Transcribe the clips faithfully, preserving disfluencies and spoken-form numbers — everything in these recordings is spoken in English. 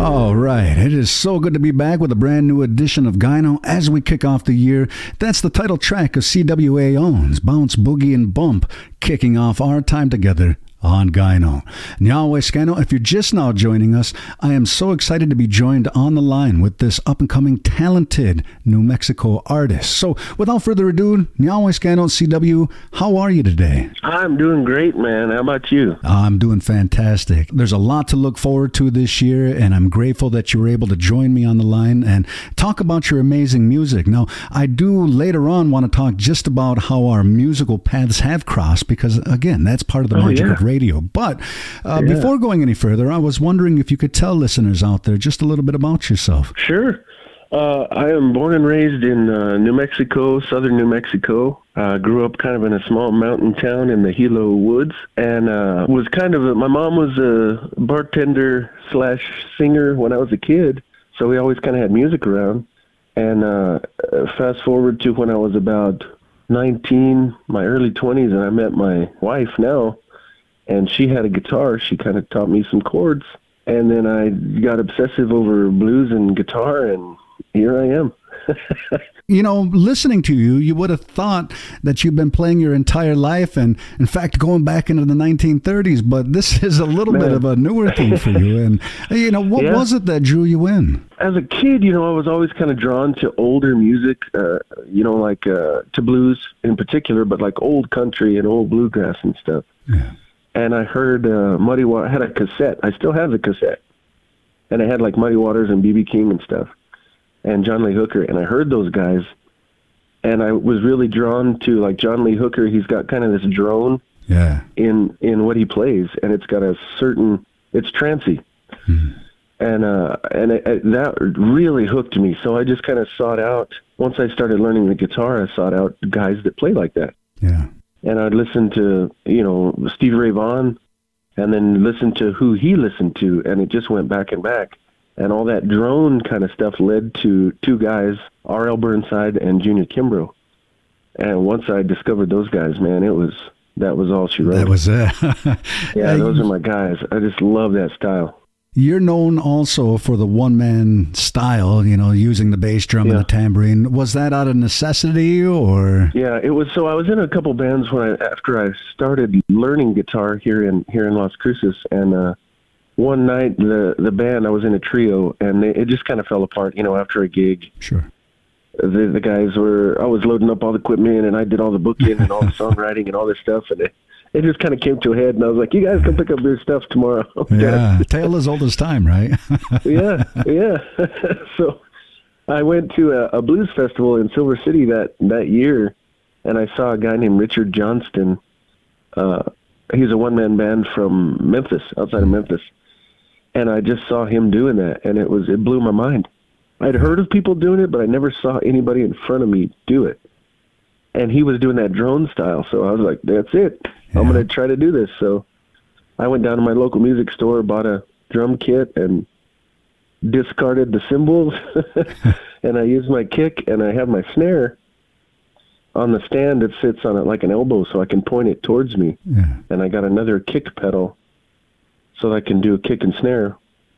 All right. It is so good to be back with a brand new edition of Gyno as we kick off the year. That's the title track of C W A O's Bounce, Boogie, and Bump, kicking off our time together on Gyno. Nyahweh, if you're just now joining us, I am so excited to be joined on the line with this up-and-coming talented New Mexico artist. So without further ado, Nyahweh C W, how are you today? I'm doing great, man. How about you? I'm doing fantastic. There's a lot to look forward to this year, and I'm grateful that you were able to join me on the line and talk about your amazing music. Now, I do later on want to talk just about how our musical paths have crossed, because, again, that's part of the oh, magic yeah. of radio. But uh, yeah. before going any further, I was wondering if you could tell listeners out there just a little bit about yourself. Sure. Uh, I am born and raised in uh, New Mexico, southern New Mexico. Uh, grew up kind of in a small mountain town in the Gila Woods, and uh, was kind of a, my mom was a bartender slash singer when I was a kid, so we always kind of had music around. And uh, fast forward to when I was about nineteen, my early twenties, and I met my wife now. And she had a guitar. She kind of taught me some chords. And then I got obsessive over blues and guitar, and here I am. You know, listening to you, you would have thought that you've been playing your entire life, and in fact, going back into the nineteen thirties. But this is a little Man. bit of a newer thing for you. And, you know, what yeah. was it that drew you in? As a kid, you know, I was always kind of drawn to older music, uh, you know, like uh, to blues in particular, but like old country and old bluegrass and stuff. Yeah. And I heard uh, Muddy Waters. I had a cassette. I still have the cassette. And I had like Muddy Waters and B B King and stuff, and John Lee Hooker. And I heard those guys, and I was really drawn to like John Lee Hooker. He's got kind of this drone yeah. in in what he plays, and it's got a certain, it's trancy. Mm-hmm. And uh, and it, it, that really hooked me. So I just kind of sought out, once I started learning the guitar, I sought out guys that play like that. Yeah. And I'd listen to, you know, Stevie Ray Vaughan, and then listen to who he listened to, and it just went back and back. And all that drone kind of stuff led to two guys, R L Burnside and Junior Kimbrough. And once I discovered those guys, man, it was, that was all she wrote. That was it. Yeah, those are my guys. I just love that style. You're known also for the one-man style, you know, using the bass drum yeah. and the tambourine. Was that out of necessity, or? Yeah, it was. So I was in a couple bands when I, after I started learning guitar here in here in Las Cruces, and uh, one night the the band, I was in a trio, and they, it just kind of fell apart, you know, after a gig. Sure. The the guys were, I was loading up all the equipment, and I did all the booking and all the songwriting and all this stuff, and it, it just kind of came to a head, and I was like, you guys can pick up your stuff tomorrow. Yeah, tale as old as time, right? yeah, yeah. So I went to a, a blues festival in Silver City that, that year, and I saw a guy named Richard Johnston. Uh, he's a one-man band from Memphis, outside of Memphis. And I just saw him doing that, and it was it blew my mind. I'd heard of people doing it, but I never saw anybody in front of me do it. And he was doing that drone style, so I was like, that's it. Yeah. I'm going to try to do this. So I went down to my local music store, bought a drum kit, and discarded the cymbals. And I used my kick, and I have my snare on the stand. It sits on it like an elbow, so I can point it towards me. Yeah. And I got another kick pedal so that I can do a kick and snare.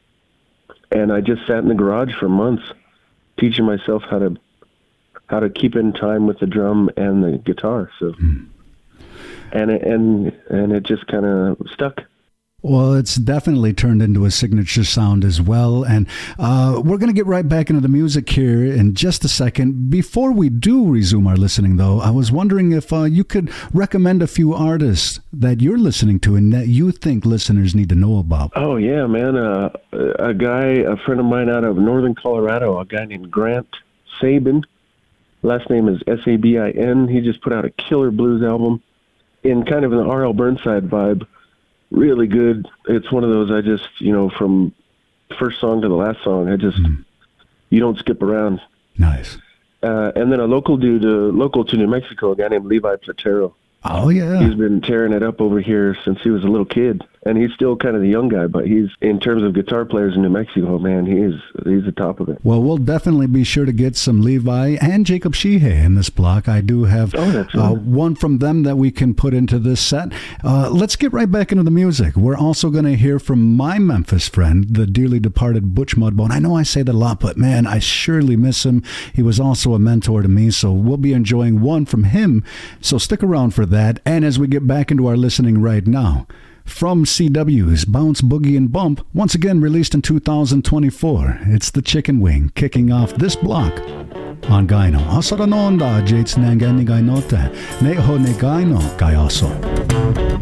And I just sat in the garage for months teaching myself how to how to keep in time with the drum and the guitar. So, mm. and it, and and it just kind of stuck. Well, it's definitely turned into a signature sound as well. And uh, we're going to get right back into the music here in just a second. Before we do resume our listening, though, I was wondering if uh, you could recommend a few artists that you're listening to and that you think listeners need to know about. Oh, yeah, man. Uh, a guy, a friend of mine out of northern Colorado, a guy named Grant Sabin. Last name is S A B I N. He just put out a killer blues album in kind of an R L Burnside vibe. Really good. It's one of those I just, you know, from first song to the last song, I just, mm. you don't skip around. Nice. Uh, and then a local dude, uh, local to New Mexico, a guy named Levi Platero. Oh, yeah. He's been tearing it up over here since he was a little kid. And he's still kind of the young guy, but he's, in terms of guitar players in New Mexico, man, he is, he's the top of it. Well, we'll definitely be sure to get some Levi and Jacob Sheehy in this block. I do have oh, that's uh, one from them that we can put into this set. Uh, let's get right back into the music. We're also going to hear from my Memphis friend, the dearly departed Butch Mudbone. I know I say that a lot, but man, I surely miss him. He was also a mentor to me, so we'll be enjoying one from him. So stick around for that. And as we get back into our listening right now, from C W's Bounce, Boogie, and Bump, once again released in two thousand twenty-four, it's the Chicken Wing kicking off this block on Gaino. Asara no onda, Jates Nangani Gainote, Neho ne Gaino Gayaso.